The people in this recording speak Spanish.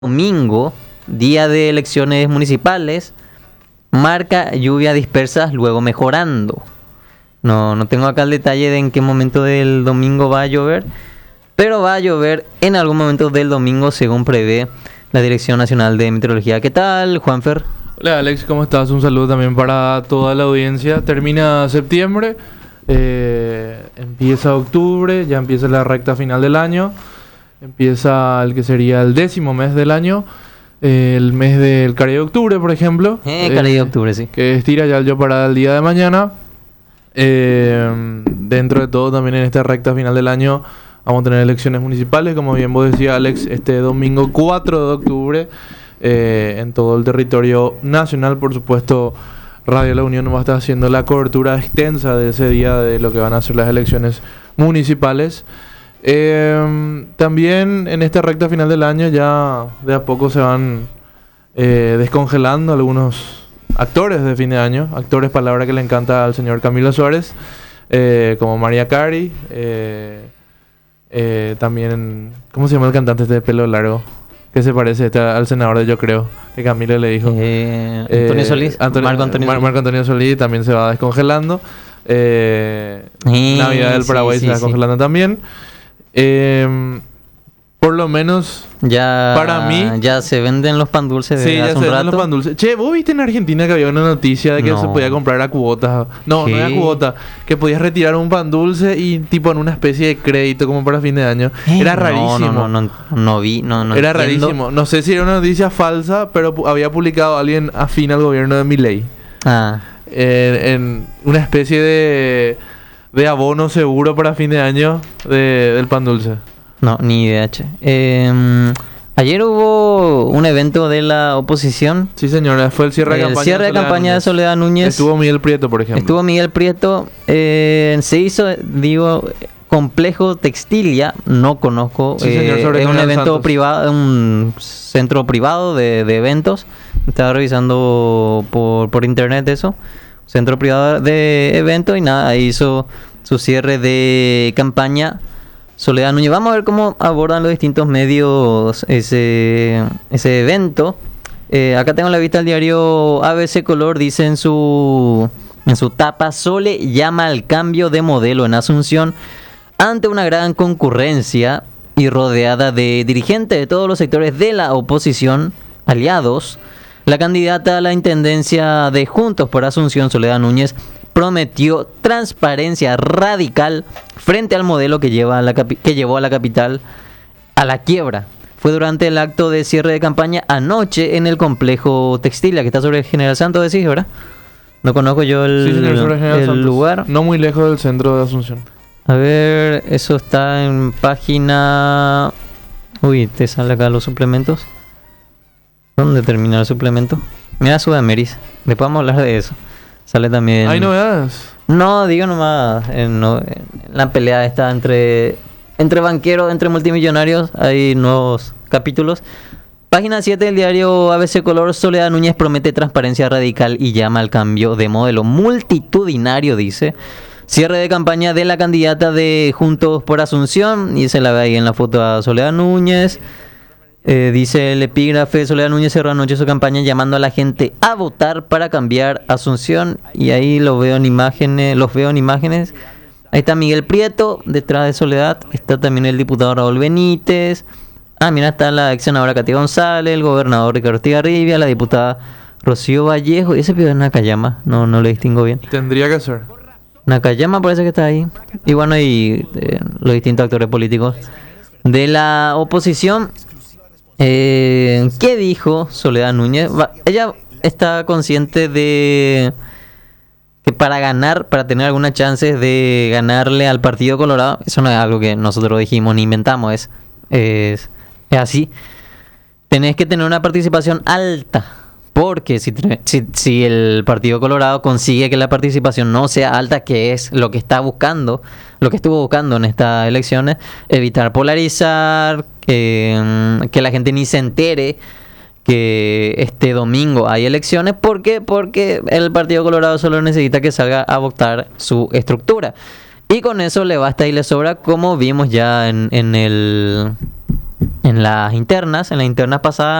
Domingo, día de elecciones municipales, marca lluvia dispersas, luego mejorando. No tengo acá el detalle de en qué momento del domingo va a llover, pero va a llover en algún momento del domingo según prevé la Dirección Nacional de Meteorología. ¿Qué tal, Juanfer? Hola Alex, ¿cómo estás? Un saludo también para toda la audiencia. Termina septiembre, empieza octubre, ya empieza la recta final del año. Empieza el que sería el 10º mes del año, el mes del Cari de Octubre, por ejemplo. Cari de Octubre, sí. Que estira ya yo para el día de mañana. Dentro de todo, también en esta recta final del año vamos a tener elecciones municipales, como bien vos decías, Alex, este domingo 4 de octubre, en todo el territorio nacional. Por supuesto, Radio La Unión va a estar haciendo la cobertura extensa de ese día de lo que van a ser las elecciones municipales. También en esta recta final del año ya de a poco se van descongelando algunos actores de fin de año, actores, palabra que le encanta al señor Camilo Suárez, como Mariah Carey, también, ¿cómo se llama el cantante este de pelo largo? Que se parece al senador de Yo Creo, que Camilo le dijo. Antonio Solís. Marco Antonio Solís también se va descongelando. Navidad del Paraguay se va descongelando también. Por lo menos ya para mí ya se venden los pan dulces sí, hace ya un se rato. venden los pan dulces. Che, ¿vos viste en Argentina que había una noticia de que se podía comprar a cuotas? No era cuota, que podías retirar un pan dulce y tipo en una especie de crédito como para fin de año. Era rarísimo. No vi, no era entiendo. Rarísimo. No sé si era una noticia falsa, pero había publicado alguien afín al gobierno de Milei. En una especie de abono seguro para fin de año del pan dulce. No, ni idea, che. Ayer hubo un evento de la oposición. Sí, señora, fue el cierre de campaña. El cierre de campaña de Soledad Núñez. Estuvo Miguel Prieto, por ejemplo. Estuvo Miguel Prieto. Se hizo, Complejo Textilia. No conozco. Sí, señor, es un evento Santos. privado, un centro privado de eventos. Estaba revisando por internet eso. Centro privado de eventos y nada, hizo su cierre de campaña Soledad Núñez. Vamos a ver cómo abordan los distintos medios ese evento. Acá tengo la vista del diario ABC Color, dice en su tapa: Sole llama al cambio de modelo en Asunción ante una gran concurrencia y rodeada de dirigentes de todos los sectores de la oposición aliados. La candidata a la intendencia de Juntos por Asunción, Soledad Núñez, prometió transparencia radical frente al modelo que llevó a la capital a la quiebra. Fue durante el acto de cierre de campaña anoche en el complejo Textilia, que está sobre General Santos, decís, ¿verdad? No conozco yo el lugar. No muy lejos del centro de Asunción. A ver, eso está en página... Uy, te sale acá los suplementos. ¿Dónde termina el suplemento? Mira Sudameris. Después vamos a hablar de eso. Sale también... ¿Hay novedades? No, digo nomás. En la pelea está entre banqueros, entre multimillonarios. Hay nuevos capítulos. Página 7 del diario ABC Color: Soledad Núñez promete transparencia radical y llama al cambio de modelo multitudinario, dice. Cierre de campaña de la candidata de Juntos por Asunción. Y se la ve ahí en la foto a Soledad Núñez. Dice el epígrafe: Soledad Núñez cerró anoche su campaña llamando a la gente a votar para cambiar Asunción. Y ahí los veo en imágenes. Ahí está Miguel Prieto, detrás de Soledad. Está también el diputado Raúl Benítez. Mira, está la ex senadora Katia González, el gobernador Ricardo Estigarribia, la diputada Rocío Vallejo. Y ese pibe es Nakayama, no le distingo bien. Tendría que ser Nakayama, parece que está ahí. Y bueno, y los distintos actores políticos de la oposición. ¿Qué dijo Soledad Núñez? Ella está consciente de que para tener alguna chance de ganarle al Partido Colorado, eso no es algo que nosotros dijimos ni inventamos, es así. Tenés que tener una participación alta, porque si el Partido Colorado consigue que la participación no sea alta, que es lo que estuvo buscando en estas elecciones, evitar polarizar, que la gente ni se entere que este domingo hay elecciones. ¿Por qué? Porque el Partido Colorado solo necesita que salga a votar su estructura. Y con eso le basta y le sobra, como vimos ya en en las internas pasadas